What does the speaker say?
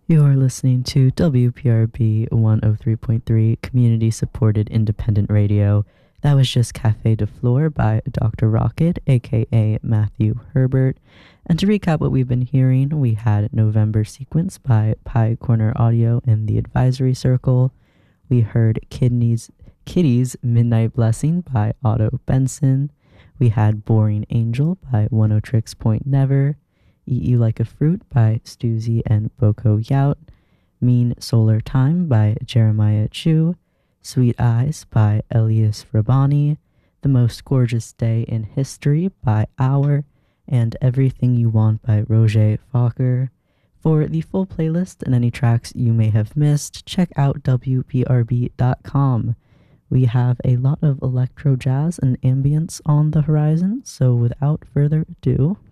You're listening to WPRB 103.3 community supported independent radio. That was just Cafe de Flore by Dr. Rocket, aka Matthew Herbert. And to recap what we've been hearing, we had November Sequence by Pie Corner Audio and the Advisory Circle. We heard Kitty's Midnight Blessing by Otto Benson. We had Boring Angel by One O Tricks Point Never. Eat You Like a Fruit by Stuzy and Boko Yout. Mean Solar Time by Jeremiah Chu. Sweet Eyes by Elias Rabani. The Most Gorgeous Day in History by Hour. And Everything You Want by Roger Fokker. For the full playlist and any tracks you may have missed, check out WPRB.com. We have a lot of electro jazz and ambience on the horizon, so without further ado,